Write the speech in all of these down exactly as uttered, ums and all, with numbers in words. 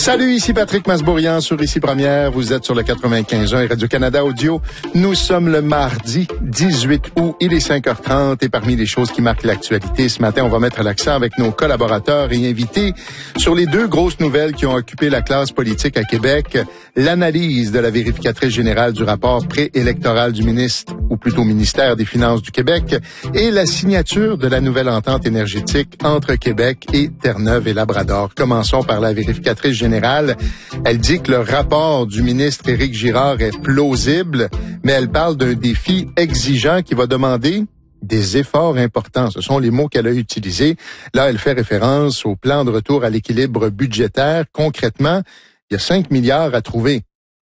Salut, ici Patrick Masbourian sur Ici Première. Vous êtes sur le quatre-vingt-quinze point un et Radio-Canada Audio. Nous sommes le mardi dix-huit août. Il est cinq heures trente et parmi les choses qui marquent l'actualité, ce matin, on va mettre l'accent avec nos collaborateurs et invités sur les deux grosses nouvelles qui ont occupé la classe politique à Québec. L'analyse de la vérificatrice générale du rapport préélectoral du ministre, ou plutôt ministère des Finances du Québec, et la signature de la nouvelle entente énergétique entre Québec et Terre-Neuve et Labrador. Commençons par la vérificatrice générale. Elle dit que le rapport du ministre Éric Girard est plausible, mais elle parle d'un défi exigeant qui va demander des efforts importants. Ce sont les mots qu'elle a utilisés. Là, elle fait référence au plan de retour à l'équilibre budgétaire. Concrètement, il y a cinq milliards à trouver.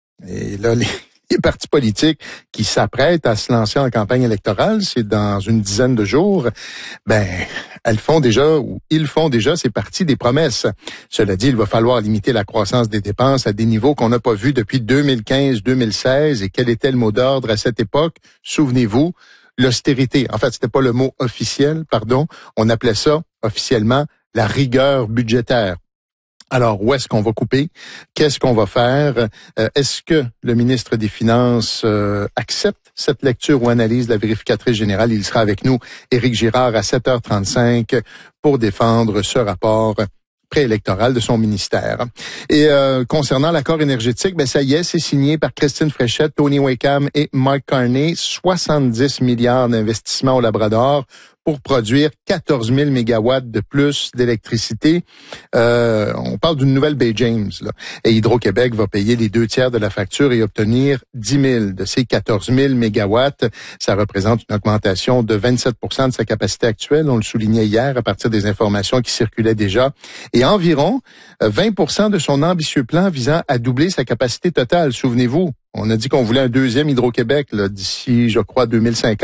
Et là, les, les partis politiques qui s'apprêtent à se lancer en campagne électorale, c'est dans une dizaine de jours, ben, elles font déjà, ou ils font déjà, ces partis des promesses. Cela dit, il va falloir limiter la croissance des dépenses à des niveaux qu'on n'a pas vus depuis deux mille quinze deux mille seize. Et quel était le mot d'ordre à cette époque? Souvenez-vous, l'austérité. En fait, c'était pas le mot officiel, pardon. On appelait ça officiellement la rigueur budgétaire. Alors, où est-ce qu'on va couper? Qu'est-ce qu'on va faire? Euh, est-ce que le ministre des Finances euh, accepte cette lecture ou analyse de la vérificatrice générale? Il sera avec nous, Éric Girard, à sept heures trente-cinq pour défendre ce rapport préélectoral de son ministère. Et euh, concernant l'accord énergétique, ben ça y est, c'est signé par Christine Fréchette, Tony Wakeham et Mike Carney. soixante-dix milliards d'investissements au Labrador pour produire quatorze mille mégawatts de plus d'électricité. Euh, on parle d'une nouvelle Bay James, là. Et Hydro-Québec va payer les deux tiers de la facture et obtenir dix mille de ces quatorze mille mégawatts. Ça représente une augmentation de vingt-sept pour cent de sa capacité actuelle. On le soulignait hier à partir des informations qui circulaient déjà. Et environ vingt pour cent de son ambitieux plan visant à doubler sa capacité totale. Souvenez-vous, on a dit qu'on voulait un deuxième Hydro-Québec là, d'ici, je crois, deux mille cinquante.